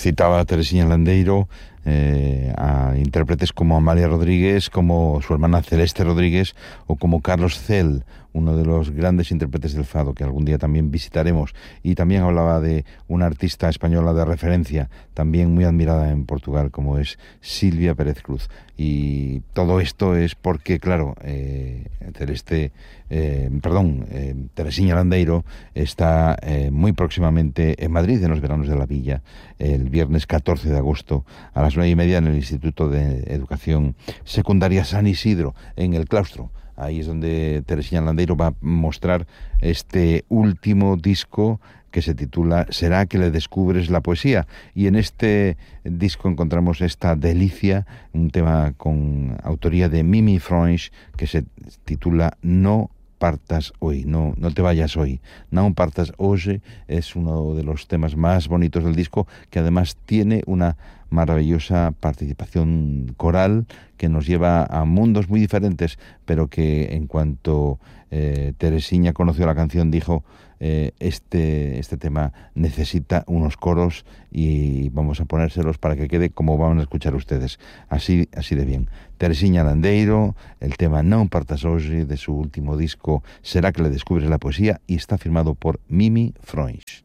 citaba a Teresiña Landeiro, a intérpretes como Amalia Rodríguez, como su hermana Celeste Rodríguez o como Carlos Cel, uno de los grandes intérpretes del fado que algún día también visitaremos. Y también hablaba de una artista española de referencia, también muy admirada en Portugal, como es Silvia Pérez Cruz. Y todo esto es porque, claro, Teresiña Landeiro está muy próximamente en Madrid, en los veranos de la Villa, el viernes 14 de agosto a las 9:30 en el Instituto de Educación Secundaria San Isidro, en el claustro. Ahí es donde Teresiña Landeiro va a mostrar este último disco que se titula ¿Será que le descubres la poesía? Y en este disco encontramos esta delicia, un tema con autoría de Mimi Freunsch, que se titula No partas hoy, no te vayas hoy. No partas hoy es uno de los temas más bonitos del disco, que además tiene una maravillosa participación coral que nos lleva a mundos muy diferentes, pero que en cuanto Teresiña conoció la canción dijo este tema necesita unos coros y vamos a ponérselos para que quede como van a escuchar ustedes, así de bien. Teresiña Landeiro, el tema Non partas hoxe de su último disco ¿Será que le descubres la poesía? Y está firmado por Mimi Freunsch.